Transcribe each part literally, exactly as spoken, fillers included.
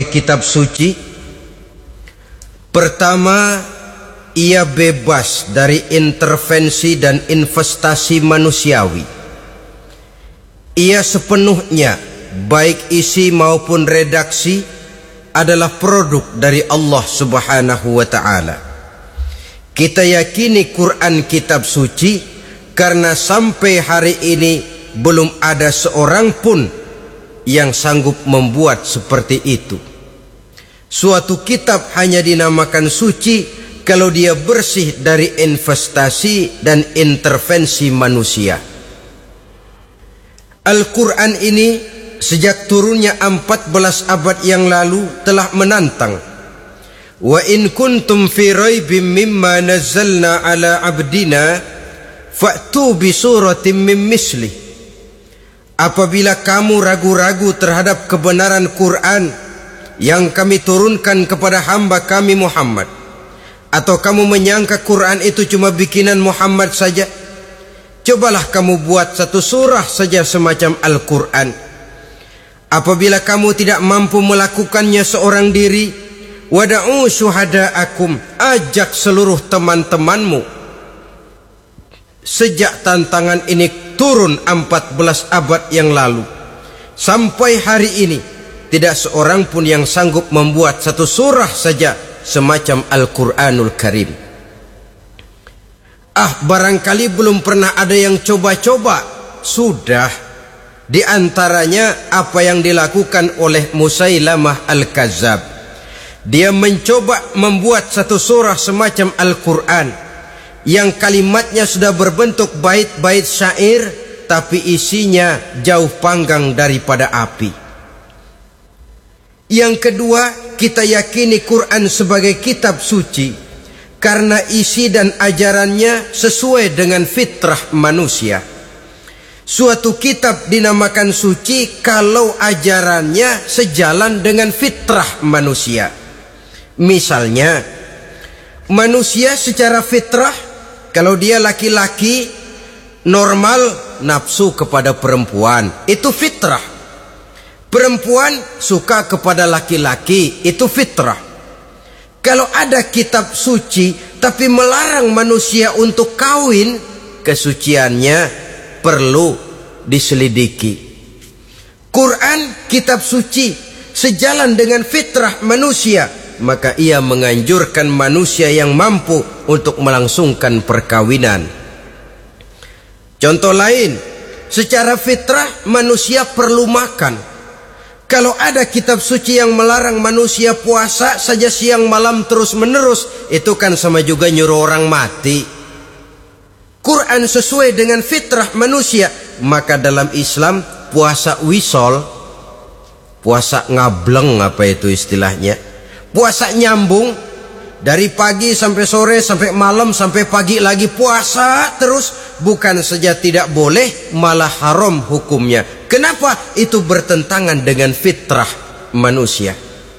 sebagai kitab suci? Pertama, ia bebas dari intervensi dan investasi manusiawi. Ia sepenuhnya, baik isi maupun redaksi, adalah produk dari Allah Subhanahu wa ta'ala. Kita yakini Quran kitab suci karena sampai hari ini belum ada seorang pun yang sanggup membuat seperti itu. Suatu kitab hanya dinamakan suci kalau dia bersih dari investasi dan intervensi manusia. Al-Quran ini sejak turunnya empat belas abad yang lalu telah menantang, wa in kuntum fi raibim mimma nazzalna ala abdina fa'tu bi suratin min mislih. Apabila kamu ragu-ragu terhadap kebenaran Quran yang kami turunkan kepada hamba kami Muhammad, atau kamu menyangka Quran itu cuma bikinan Muhammad saja, cobalah kamu buat satu surah saja semacam Al-Quran. Apabila kamu tidak mampu melakukannya seorang diri, wada'u syuhada'akum, ajak seluruh teman-temanmu. Sejak tantangan ini turun empat belas abad yang lalu sampai hari ini, tidak seorang pun yang sanggup membuat satu surah saja semacam Al-Quranul Karim. Ah, barangkali belum pernah ada yang coba-coba. Sudah. Di antaranya apa yang dilakukan oleh Musailamah Al-Kazzab. Dia mencoba membuat satu surah semacam Al-Quran yang kalimatnya sudah berbentuk bait-bait syair, tapi isinya jauh panggang daripada api. Yang kedua, kita yakini Quran sebagai kitab suci karena isi dan ajarannya sesuai dengan fitrah manusia. Suatu kitab dinamakan suci kalau ajarannya sejalan dengan fitrah manusia. Misalnya, manusia secara fitrah, kalau dia laki-laki, normal nafsu kepada perempuan, itu fitrah. Perempuan suka kepada laki-laki, itu fitrah. Kalau ada kitab suci tapi melarang manusia untuk kawin, kesuciannya perlu diselidiki. Quran kitab suci sejalan dengan fitrah manusia, maka ia menganjurkan manusia yang mampu untuk melangsungkan perkawinan. Contoh lain, secara fitrah manusia perlu makan. Kalau ada kitab suci yang melarang manusia puasa saja siang malam terus menerus, itu kan sama juga nyuruh orang mati. Quran sesuai dengan fitrah manusia, maka dalam Islam puasa wisol, puasa ngableng, apa itu istilahnya, puasa nyambung dari pagi sampai sore sampai malam sampai pagi lagi puasa terus, bukan saja tidak boleh, malah haram hukumnya. Kenapa? Itu bertentangan dengan fitrah manusia.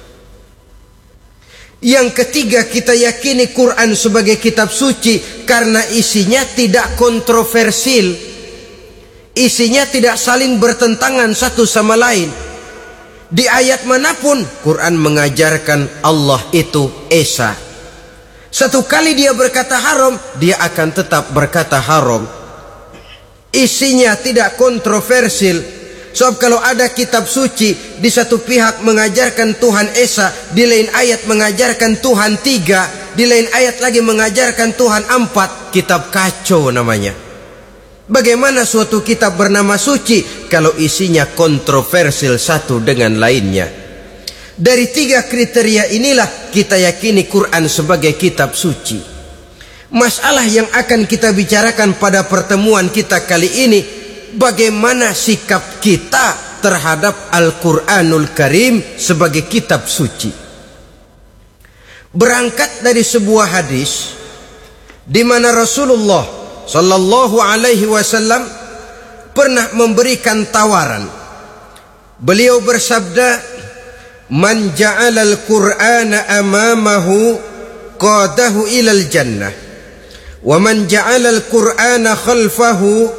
Yang ketiga, kita yakini Quran sebagai kitab suci karena isinya tidak kontroversial. Isinya tidak saling bertentangan satu sama lain. Di ayat manapun Quran mengajarkan Allah itu Esa. Satu kali dia berkata haram, dia akan tetap berkata haram. Isinya tidak kontroversial. Sebab kalau ada kitab suci, di satu pihak mengajarkan Tuhan Esa, di lain ayat mengajarkan Tuhan tiga, di lain ayat lagi mengajarkan Tuhan empat, kitab kacau namanya. Bagaimana suatu kitab bernama suci kalau isinya kontroversial satu dengan lainnya? Dari tiga kriteria inilah kita yakini Quran sebagai kitab suci. Masalah yang akan kita bicarakan pada pertemuan kita kali ini, bagaimana sikap kita terhadap Al-Quranul Karim sebagai kitab suci. Berangkat dari sebuah hadis di mana Rasulullah sallallahu alaihi wasallam pernah memberikan tawaran. Beliau bersabda, "Man ja'ala al-Qur'ana amamahu qadahu ilal jannah, wa man ja'ala al-Qur'ana khalfahu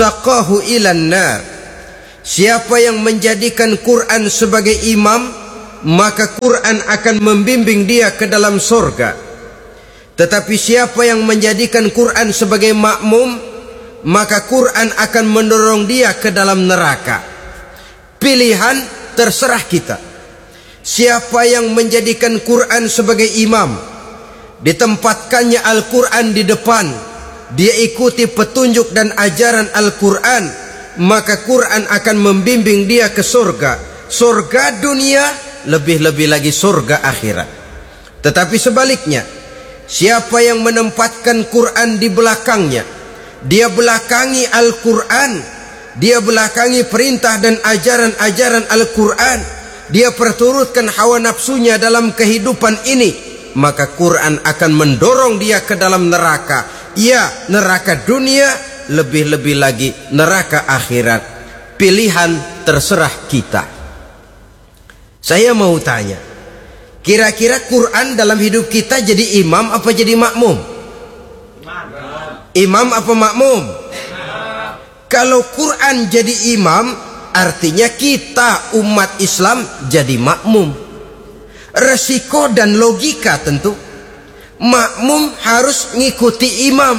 saqahu ilan nar." Siapa yang menjadikan Quran sebagai imam, maka Quran akan membimbing dia ke dalam surga. Tetapi siapa yang menjadikan Quran sebagai makmum, maka Quran akan mendorong dia ke dalam neraka. Pilihan terserah kita. Siapa yang menjadikan Quran sebagai imam, ditempatkannya Al-Quran di depan, dia ikuti petunjuk dan ajaran Al-Quran, maka Quran akan membimbing dia ke surga. Surga dunia, lebih-lebih lagi surga akhirat. Tetapi sebaliknya, siapa yang menempatkan Quran di belakangnya, dia belakangi Al-Quran, dia belakangi perintah dan ajaran-ajaran Al-Quran, dia perturutkan hawa nafsunya dalam kehidupan ini, maka Quran akan mendorong dia ke dalam neraka. Ya, neraka dunia, lebih-lebih lagi neraka akhirat. Pilihan terserah kita. Saya mau tanya, kira-kira Quran dalam hidup kita jadi imam apa jadi makmum? Imam apa makmum? Kalau Quran jadi imam, artinya kita umat Islam jadi makmum. Resiko dan logika tentu, makmum harus ngikuti imam.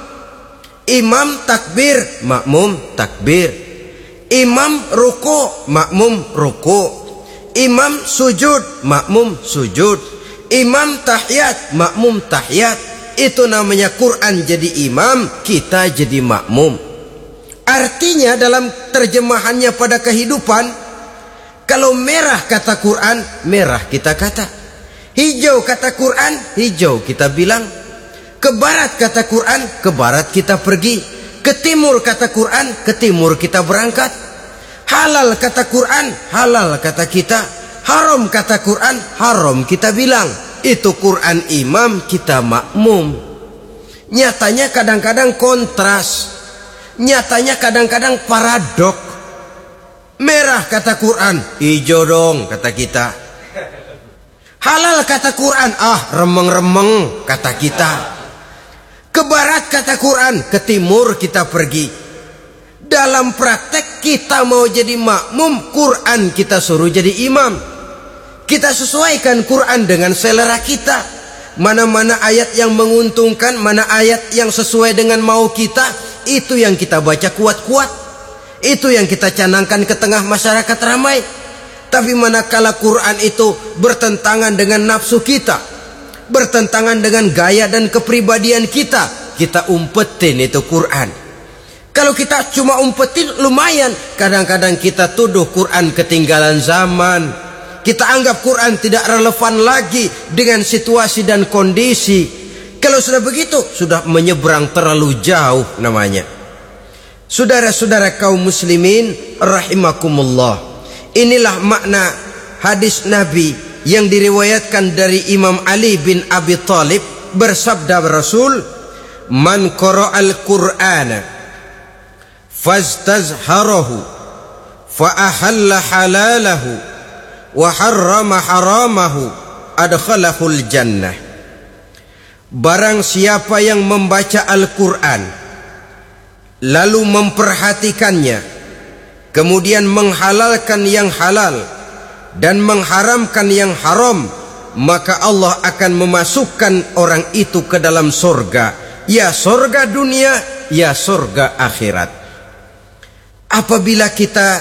Imam takbir, makmum takbir. Imam ruku, makmum ruku. Imam sujud, makmum sujud. Imam tahiyat, makmum tahiyat. Itu namanya Quran jadi imam, kita jadi makmum. Artinya dalam terjemahannya pada kehidupan, kalau merah kata Quran, merah kita kata. Hijau kata Quran, hijau kita bilang. Ke barat kata Quran, ke barat kita pergi. Ke timur kata Quran, ke timur kita berangkat. Halal kata Quran, halal kata kita. Haram kata Quran, haram kita bilang. Itu Quran imam, kita makmum. Nyatanya kadang-kadang kontras. Nyatanya kadang-kadang paradok. Merah kata Quran, hijau dong kata kita. Halal kata Quran, ah remeng-remeng kata kita. Ke barat kata Quran, ke timur kita pergi. Dalam praktek kita mau jadi makmum, Quran kita suruh jadi imam. Kita sesuaikan Quran dengan selera kita. Mana-mana ayat yang menguntungkan, mana ayat yang sesuai dengan mau kita, itu yang kita baca kuat-kuat. Itu yang kita canangkan ke tengah masyarakat ramai. Tapi manakala Quran itu bertentangan dengan nafsu kita, bertentangan dengan gaya dan kepribadian kita, kita umpetin itu Quran. Kalau kita cuma umpetin lumayan, kadang-kadang kita tuduh Quran ketinggalan zaman. Kita anggap Quran tidak relevan lagi dengan situasi dan kondisi. Kalau sudah begitu, sudah menyeberang terlalu jauh namanya. Saudara-saudara kaum muslimin rahimakumullah. Inilah makna hadis Nabi yang diriwayatkan dari Imam Ali bin Abi Thalib. Bersabda Rasul, "Man qara'al Qur'ana fastazharahu fa ahalla halalahu wa harrama haramahu adkhalahul jannah." Barang siapa yang membaca Al-Quran lalu memperhatikannya, kemudian menghalalkan yang halal dan mengharamkan yang haram, maka Allah akan memasukkan orang itu ke dalam surga. Ya surga dunia, ya surga akhirat. Apabila kita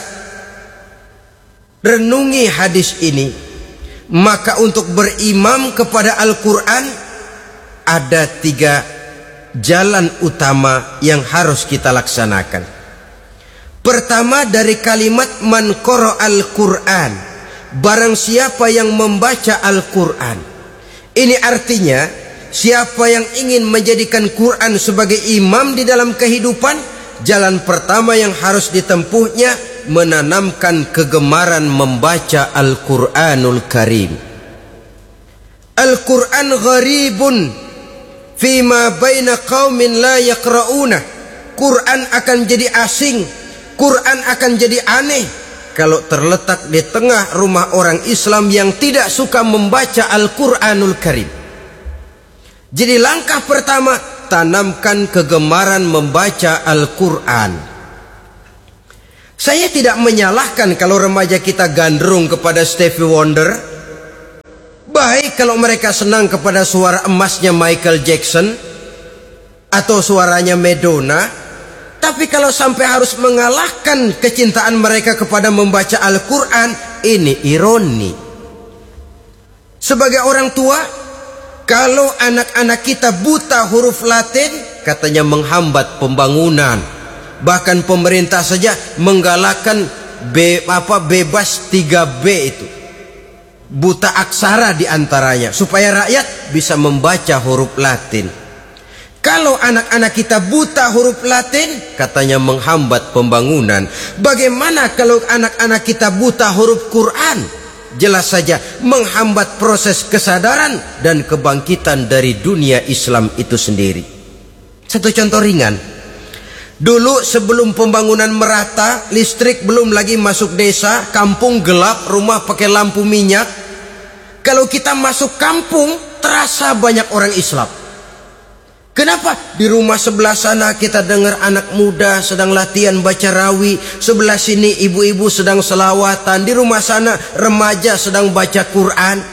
renungi hadis ini, maka untuk berimam kepada Al-Quran ada tiga jalan utama yang harus kita laksanakan. Pertama dari kalimat man qara'al Qur'an, barang siapa yang membaca Al-Quran. Ini artinya siapa yang ingin menjadikan Quran sebagai imam di dalam kehidupan, jalan pertama yang harus ditempuhnya menanamkan kegemaran membaca Al-Quranul Karim. Al-Quran gharibun fima baina qaumin la yaqra'una. Quran akan jadi asing, Quran akan jadi aneh kalau terletak di tengah rumah orang Islam yang tidak suka membaca Al-Quranul Karim. Jadi langkah pertama, tanamkan kegemaran membaca Al-Quran. Saya tidak menyalahkan kalau remaja kita gandrung kepada Stevie Wonder, Baik kalau mereka senang kepada suara emasnya Michael Jackson atau suaranya Madonna, tapi kalau sampai harus mengalahkan kecintaan mereka kepada membaca Al-Quran, ini ironi. Sebagai orang tua, kalau anak-anak kita buta huruf Latin, katanya menghambat pembangunan. Bahkan pemerintah saja menggalakkan be, apa, bebas tiga B itu. Buta aksara diantaranya, supaya rakyat bisa membaca huruf Latin. Kalau anak-anak kita buta huruf Latin, katanya menghambat pembangunan. Bagaimana kalau anak-anak kita buta huruf Quran? Jelas saja menghambat proses kesadaran dan kebangkitan dari dunia Islam itu sendiri. Satu contoh ringan. Dulu sebelum pembangunan merata, listrik belum lagi masuk desa, kampung gelap, rumah pakai lampu minyak. Kalau kita masuk kampung, terasa banyak orang Islam. Kenapa? Di rumah sebelah sana kita dengar anak muda sedang latihan baca rawi, sebelah sini ibu-ibu sedang selawatan, di rumah sana remaja sedang baca Quran.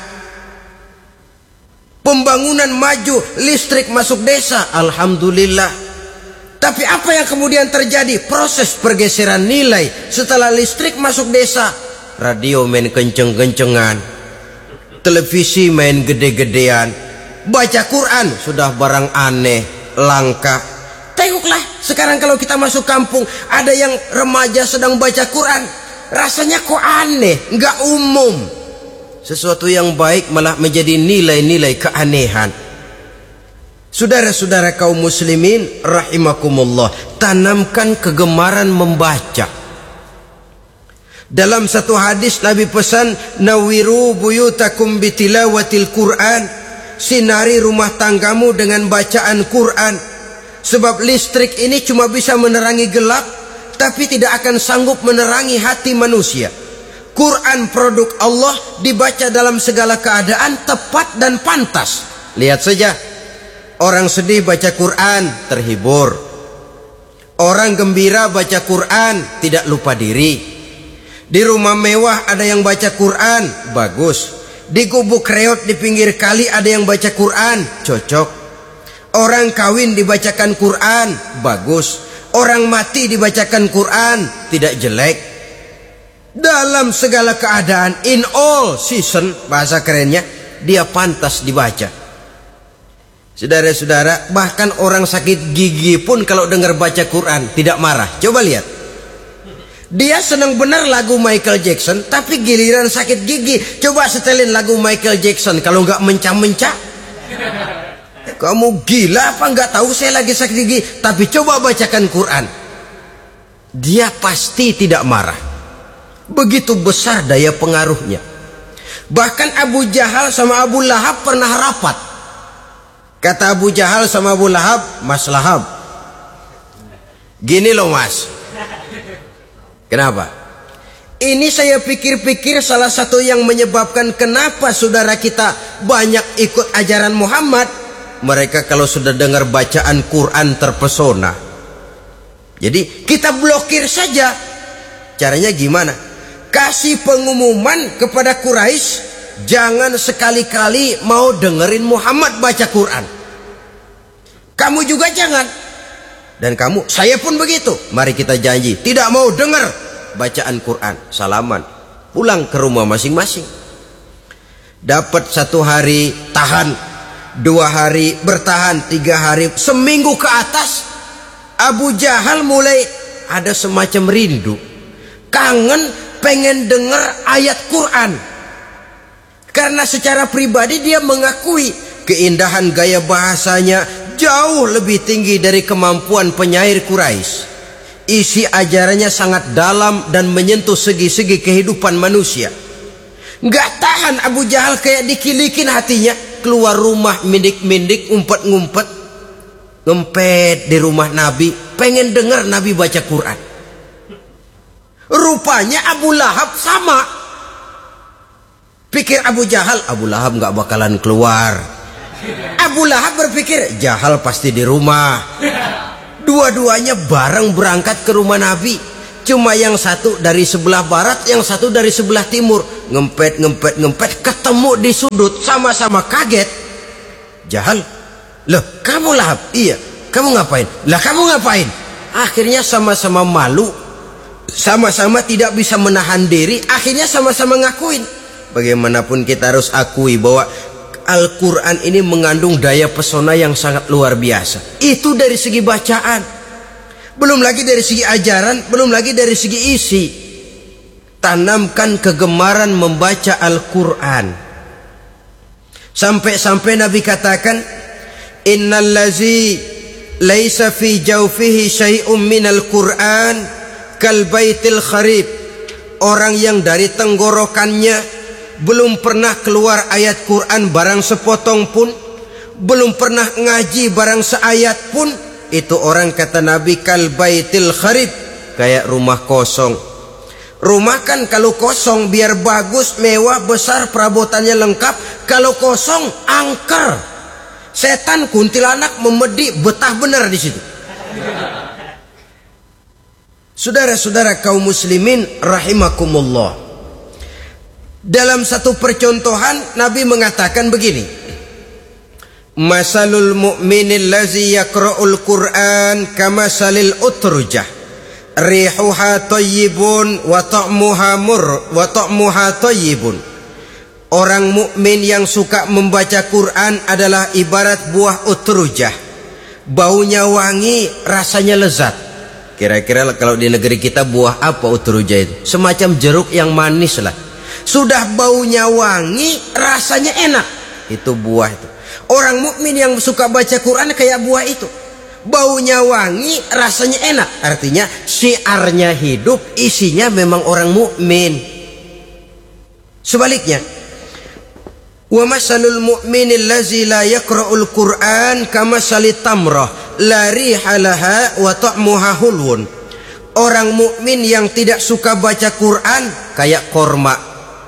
Pembangunan maju, listrik masuk desa, alhamdulillah. Tapi apa yang kemudian terjadi? Proses pergeseran nilai. Setelah listrik masuk desa, radio main kenceng-kencengan, televisi main gede-gedean, baca Quran sudah barang aneh, langka. Tengoklah sekarang kalau kita masuk kampung, ada yang remaja sedang baca Quran, rasanya kok aneh, nggak umum. Sesuatu yang baik malah menjadi nilai-nilai keanehan. Saudara-saudara kaum muslimin rahimakumullah, tanamkan kegemaran membaca. Dalam satu hadis Nabi pesan, nawiru buyutakum bitilawatil Quran, sinari rumah tanggamu dengan bacaan Quran. Sebab listrik ini cuma bisa menerangi gelap, tapi tidak akan sanggup menerangi hati manusia. Quran produk Allah, dibaca dalam segala keadaan, tepat dan pantas. Lihat saja, orang sedih baca Quran, terhibur. Orang gembira baca Quran, tidak lupa diri. Di rumah mewah ada yang baca Quran, bagus. Di gubuk reot di pinggir kali ada yang baca Quran, cocok. Orang kawin dibacakan Quran, bagus. Orang mati dibacakan Quran, tidak jelek. Dalam segala keadaan, in all season, bahasa kerennya, dia pantas dibaca. Saudara-saudara, bahkan orang sakit gigi pun kalau dengar baca Quran tidak marah. Coba lihat. Dia senang benar lagu Michael Jackson, tapi giliran sakit gigi, coba setelin lagu Michael Jackson, kalau nggak mencah-mencah. Kamu gila apa nggak tahu saya lagi sakit gigi, tapi coba bacakan Quran. Dia pasti tidak marah. Begitu besar daya pengaruhnya. Bahkan Abu Jahal sama Abu Lahab pernah rapat. Kata Abu Jahal sama Abu Lahab, Mas Lahab, gini loh mas. Kenapa? Ini saya pikir-pikir salah satu yang menyebabkan kenapa saudara kita banyak ikut ajaran Muhammad, mereka kalau sudah dengar bacaan Quran terpesona. Jadi kita blokir saja. Caranya gimana? Kasih pengumuman kepada Quraisy, jangan sekali-kali mau dengerin Muhammad baca Quran. Kamu juga jangan. Dan kamu, saya pun begitu. Mari kita janji, tidak mau dengar bacaan Quran. Salaman, pulang ke rumah masing-masing. Dapat satu hari tahan, dua hari bertahan, tiga hari, seminggu ke atas, Abu Jahal mulai ada semacam rindu, kangen, pengen dengar ayat Quran. Karena secara pribadi dia mengakui keindahan gaya bahasanya jauh lebih tinggi dari kemampuan penyair Quraisy. Isi ajarannya sangat dalam dan menyentuh segi-segi kehidupan manusia. Nggak tahan Abu Jahal, kayak dikilikin hatinya. Keluar rumah mindik-mindik, ngumpet-ngumpet, ngempet di rumah Nabi, pengen dengar Nabi baca Quran. Rupanya Abu Lahab sama. Pikir Abu Jahal, Abu Lahab nggak bakalan keluar. Abu Lahab berpikir, Jahal pasti di rumah. Dua-duanya bareng berangkat ke rumah Nabi. Cuma yang satu dari sebelah barat, yang satu dari sebelah timur. ngempet ngempet ngempet, ketemu di sudut, sama-sama kaget. Jahal, loh kamu Lahab? Iya. Kamu ngapain? Lah kamu ngapain? Akhirnya sama-sama malu, sama-sama tidak bisa menahan diri, akhirnya sama-sama ngakuin. Bagaimanapun kita harus akui bahwa Al-Quran ini mengandung daya pesona yang sangat luar biasa. Itu dari segi bacaan, belum lagi dari segi ajaran, belum lagi dari segi isi. Tanamkan kegemaran membaca Al-Quran. Sampai-sampai Nabi katakan, innal lazi laisa fi jawfihi syai'um minal Qur'an kal baitil kharib. Orang yang dari tenggorokannya belum pernah keluar ayat Quran barang sepotong pun, belum pernah ngaji barang seayat pun, itu orang kata Nabi kal baitil kharib, kayak rumah kosong. Rumah kan kalau kosong biar bagus, mewah, besar, perabotannya lengkap. Kalau kosong angker, setan kuntilanak memedi betah benar di situ. Saudara-saudara kaum muslimin rahimakumullah, dalam satu percontohan Nabi mengatakan begini, masalul mu'minil lazi yaqra'ul Qur'an kamasalil utrujah rihuha tayyibun wa ta'muha mur wa ta'muha tayyibun. Orang mukmin yang suka membaca Quran adalah ibarat buah utrujah, baunya wangi, rasanya lezat. Kira-kira kalau di negeri kita buah apa utrujah itu? Semacam jeruk yang manis lah. Sudah baunya wangi, rasanya enak. Itu buah itu. Orang mukmin yang suka baca Quran kayak buah itu. Baunya wangi, rasanya enak. Artinya syiarnya hidup, isinya memang orang mukmin. Sebaliknya, wa masalul mu'minil lazi la yaqra'ul Qur'an kamasalit tamrah la riha laha wa ta'muha hulwun. Orang mukmin yang tidak suka baca Quran kayak korma.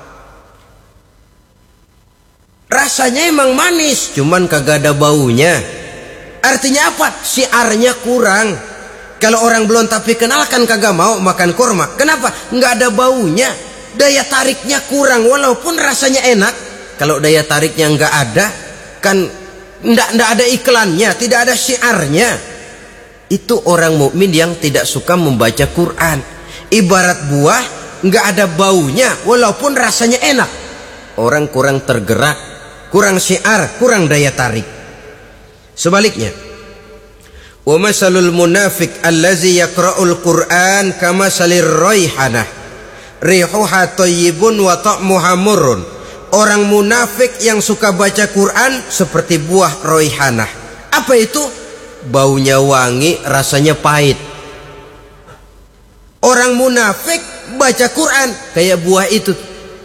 Rasanya emang manis, cuman kagak ada baunya. Artinya apa? Syiarnya kurang. Kalau orang belum tapi kenal kan kagak mau makan kurma. Kenapa? Nggak ada baunya, daya tariknya kurang. Walaupun rasanya enak, kalau daya tariknya nggak ada, kan nggak nggak ada iklannya, tidak ada syiarnya. Itu orang mukmin yang tidak suka membaca Quran. Ibarat buah, nggak ada baunya, walaupun rasanya enak. Orang kurang tergerak, kurang syiar, kurang daya tarik. Sebaliknya, wa masalul munafiq allazi yaqra'ul Qur'an kamasalir raihanah rihuha thayyibun wa ta'muha murrun. Orang munafik yang suka baca Quran seperti buah raihanah. Apa itu? Baunya wangi, rasanya pahit. Orang munafik baca Quran kayak buah itu.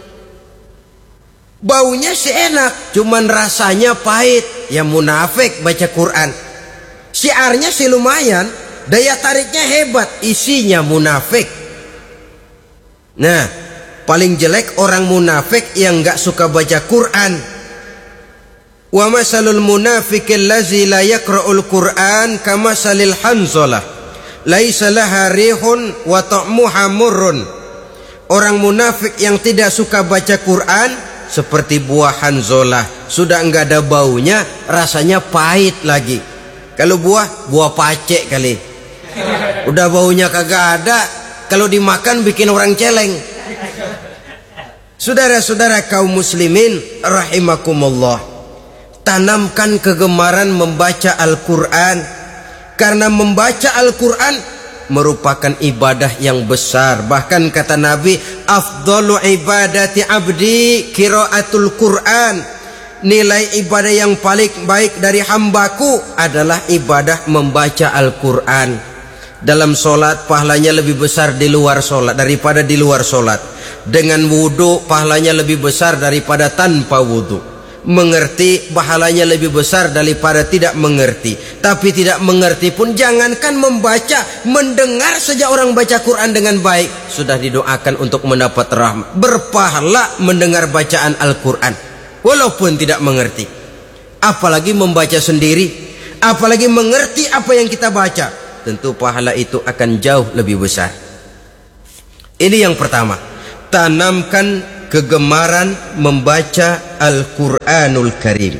Baunya sih enak, cuman rasanya pahit. Ya munafik baca Quran. Syiarnya sih lumayan, daya tariknya hebat, isinya munafik. Nah, paling jelek orang munafik yang nggak suka baca Quran. Wa masalul munafiqil lazi la yaqra'ul Qur'an kamasalil hanzalah laisa laha rihun wa ta'muha murrun. Orang munafik yang tidak suka baca Quran seperti buah hanzalah, sudah enggak ada baunya, rasanya pahit lagi. Kalau buah, buah pacek kali. Udah baunya kagak ada, kalau dimakan bikin orang celeng. Saudara-saudara kaum muslimin rahimakumullah, tanamkan kegemaran membaca Al-Quran. Karena membaca Al-Quran merupakan ibadah yang besar. Bahkan kata Nabi, afdalu ibadati abdi qiraatul Quran. Nilai ibadah yang paling baik dari hambaku adalah ibadah membaca Al-Quran. Dalam solat pahalanya lebih besar di luar solat daripada di luar solat. Dengan wudu pahalanya lebih besar daripada tanpa wudu. Mengerti pahalanya lebih besar daripada tidak mengerti. Tapi tidak mengerti pun jangankan membaca, mendengar saja orang baca Quran dengan baik sudah didoakan untuk mendapat rahmat. Berpahala mendengar bacaan Al-Quran walaupun tidak mengerti. Apalagi membaca sendiri, apalagi mengerti apa yang kita baca, tentu pahala itu akan jauh lebih besar. Ini yang pertama, tanamkan kegemaran membaca Al-Quranul Karim.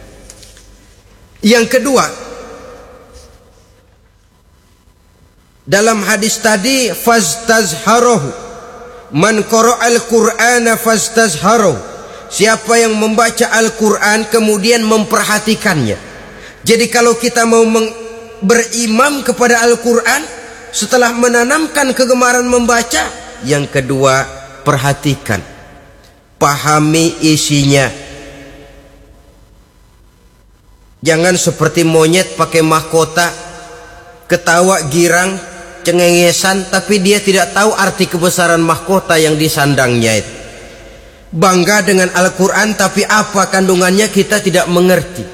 Yang kedua, dalam hadis tadi, fastazharahu, man qara'al Qur'ana fastazharahu, siapa yang membaca Al-Quran kemudian memperhatikannya. Jadi kalau kita mau berimam kepada Al-Quran, setelah menanamkan kegemaran membaca, yang kedua, perhatikan, pahami isinya. Jangan seperti monyet pakai mahkota, ketawa girang, cengengesan, tapi dia tidak tahu arti kebesaran mahkota yang disandangnya itu. Bangga dengan Al-Quran, tapi apa kandungannya kita tidak mengerti.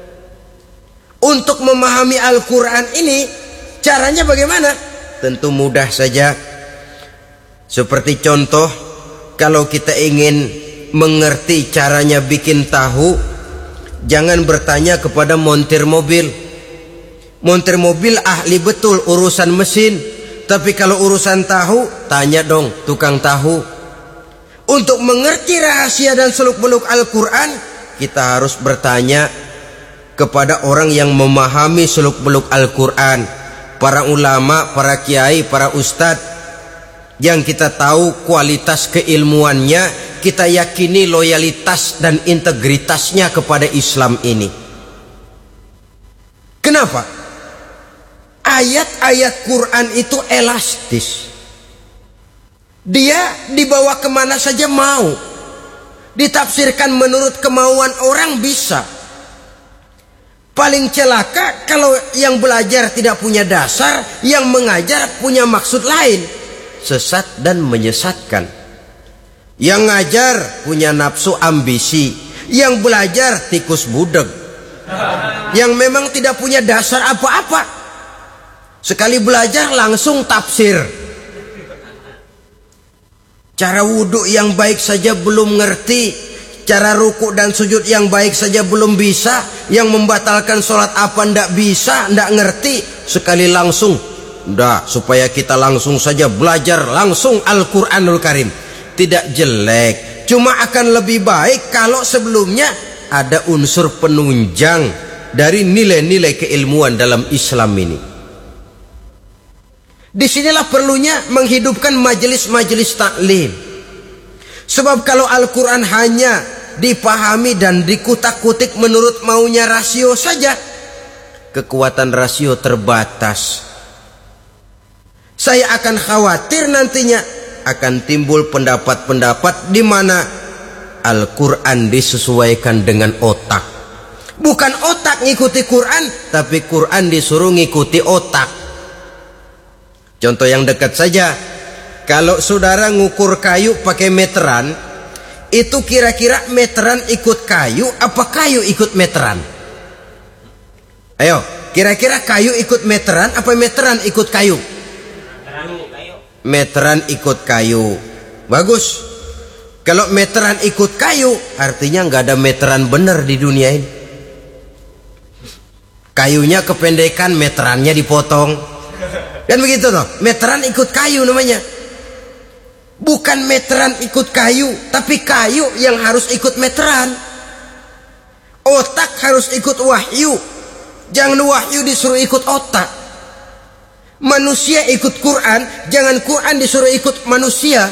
Untuk memahami Al-Quran ini, caranya bagaimana? Tentu mudah saja. Seperti contoh, kalau kita ingin mengerti caranya bikin tahu, jangan bertanya kepada montir mobil. Montir mobil ahli betul urusan mesin, tapi kalau urusan tahu, tanya dong tukang tahu. Untuk mengerti rahasia dan seluk-beluk Al-Quran, kita harus bertanya kepada orang yang memahami seluk-beluk Al-Quran, para ulama, para kiai, para ustadz, yang kita tahu kualitas keilmuannya, kita yakini loyalitas dan integritasnya kepada Islam ini. Kenapa? Ayat-ayat Quran itu elastis. Dia dibawa kemana saja mau. Ditafsirkan menurut kemauan orang bisa. Paling celaka kalau yang belajar tidak punya dasar, yang mengajar punya maksud lain, sesat dan menyesatkan. Yang ngajar punya nafsu ambisi, yang belajar tikus budeg, yang memang tidak punya dasar apa-apa. Sekali belajar langsung tafsir. Cara wudhu yang baik saja belum ngerti, cara ruku dan sujud yang baik saja belum bisa, yang membatalkan sholat apa ndak bisa, ndak ngerti. Sekali langsung, ndak, supaya kita langsung saja belajar langsung Al-Quranul Karim. Tidak jelek, cuma akan lebih baik kalau sebelumnya ada unsur penunjang dari nilai-nilai keilmuan dalam Islam ini. Disinilah perlunya menghidupkan majelis-majelis taklim. Sebab kalau Al-Quran hanya dipahami dan dikutak-kutik menurut maunya rasio saja, kekuatan rasio terbatas. Saya akan khawatir nantinya akan timbul pendapat-pendapat di mana Al-Quran disesuaikan dengan otak. Bukan otak ngikuti Quran, tapi Quran disuruh ngikuti otak. Contoh yang dekat saja, kalau saudara ngukur kayu pakai meteran, itu kira-kira meteran ikut kayu apa kayu ikut meteran? Ayo, kira-kira kayu ikut meteran apa meteran ikut kayu? Meteran ikut kayu. Bagus. Kalau meteran ikut kayu, artinya nggak ada meteran benar di dunia ini. Kayunya kependekan, meterannya dipotong. Dan begitu loh, meteran ikut kayu namanya. Bukan meteran ikut kayu, tapi kayu yang harus ikut meteran. Otak harus ikut wahyu. Jangan wahyu disuruh ikut otak. Manusia ikut Quran, jangan Quran disuruh ikut manusia.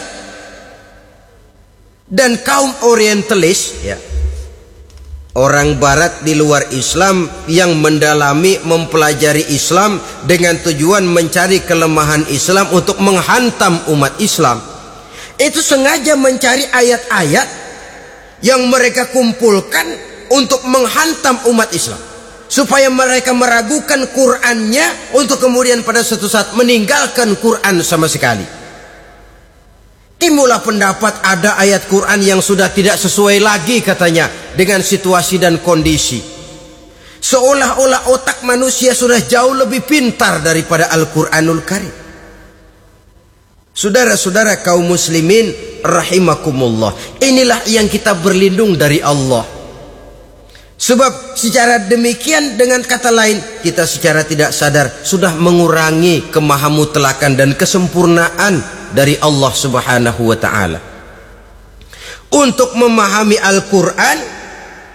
Dan kaum orientalis, ya, orang barat di luar Islam yang mendalami mempelajari Islam dengan tujuan mencari kelemahan Islam untuk menghantam umat Islam, itu sengaja mencari ayat-ayat yang mereka kumpulkan untuk menghantam umat Islam, supaya mereka meragukan Qurannya untuk kemudian pada suatu saat meninggalkan Quran sama sekali. Timbullah pendapat ada ayat Quran yang sudah tidak sesuai lagi katanya dengan situasi dan kondisi. Seolah-olah otak manusia sudah jauh lebih pintar daripada Al-Quranul Karim. Saudara-saudara kaum muslimin rahimakumullah, inilah yang kita berlindung dari Allah. Sebab secara demikian, dengan kata lain, kita secara tidak sadar sudah mengurangi kemahamutlakan dan kesempurnaan dari Allah Subhanahu wa ta'ala. untuk memahami Al-Quran